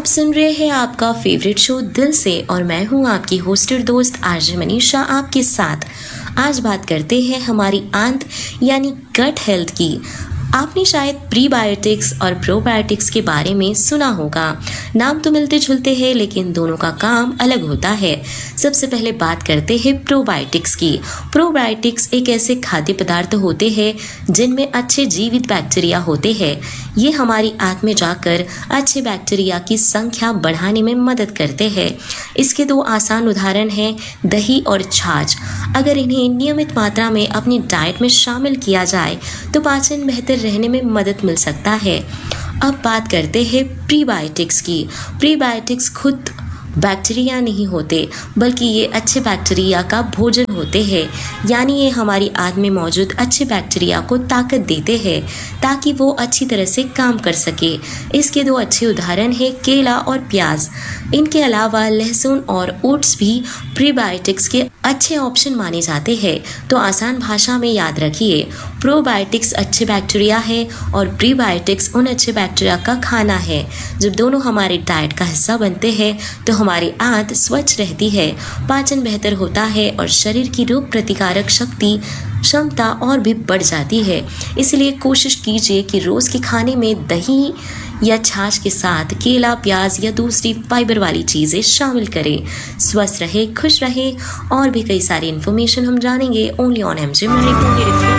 सुन रहे हैं आपका फेवरेट शो दिल से और मैं हूं आपकी होस्टेड दोस्त आरजे मनीषा आपके साथ। आज बात करते हैं हमारी आंत यानी गट हेल्थ की। आपने शायद प्रीबायोटिक्स और प्रोबायोटिक्स के बारे में सुना होगा। नाम तो मिलते जुलते हैं लेकिन दोनों का काम अलग होता है। सबसे पहले बात करते हैं प्रोबायोटिक्स की। प्रोबायोटिक्स एक ऐसे खाद्य पदार्थ होते हैं जिनमें अच्छे जीवित बैक्टीरिया होते हैं। ये हमारी आंत में जाकर अच्छे बैक्टीरिया की संख्या बढ़ाने में मदद करते हैं। इसके दो आसान उदाहरण हैं दही और छाछ। अगर इन्हें नियमित मात्रा में अपनी डाइट में शामिल किया जाए तो पाचन बेहतर रहने में मदद मिल सकता है। अब बात करते हैं प्रीबायोटिक्स की। प्रीबायोटिक्स खुद बैक्टीरिया नहीं होते बल्कि ये अच्छे बैक्टीरिया का भोजन होते हैं, यानी ये हमारी आंत में मौजूद अच्छे बैक्टीरिया को ताकत देते हैं ताकि वो अच्छी तरह से काम कर सके। इसके दो अच्छे उदाहरण हैं केला और प्याज। इनके अलावा लहसुन और ओट्स भी प्रीबायोटिक्स के अच्छे ऑप्शन माने जाते हैं। तो आसान भाषा में याद रखिए, प्रोबायोटिक्स अच्छे बैक्टीरिया है और प्रीबायोटिक्स उन अच्छे बैक्टीरिया का खाना है। जब दोनों हमारे डाइट का हिस्सा बनते हैं तो हमारी आंत स्वच्छ रहती है, पाचन बेहतर होता है और शरीर की रोग प्रतिकारक शक्ति क्षमता और भी बढ़ जाती है। इसलिए कोशिश कीजिए कि रोज के खाने में दही या छाछ के साथ केला, प्याज या दूसरी फाइबर वाली चीजें शामिल करें। स्वस्थ रहे, खुश रहे और भी कई सारी इन्फॉर्मेशन हम जानेंगे ओनली ऑन एमजे।